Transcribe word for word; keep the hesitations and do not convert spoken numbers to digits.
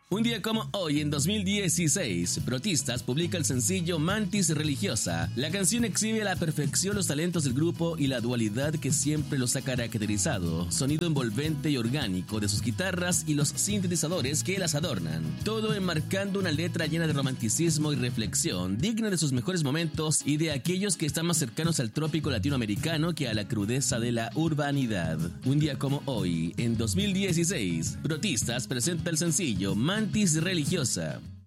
Un día como hoy, en dos mil dieciséis, Protistas publica el sencillo Mantis Religiosa. La canción exhibe a la perfección los talentos del grupo y la dualidad que siempre los ha caracterizado, sonido envolvente y orgánico de sus guitarras y los sintetizadores que las adornan, todo enmarcando una letra llena de romanticismo y reflexión, digna de sus mejores momentos y de aquellos que están más cercanos al trópico latinoamericano que a la crudeza de la urbanidad. Un día como hoy, en dos mil dieciséis, Protistas presenta el sencillo Mantis Religiosa.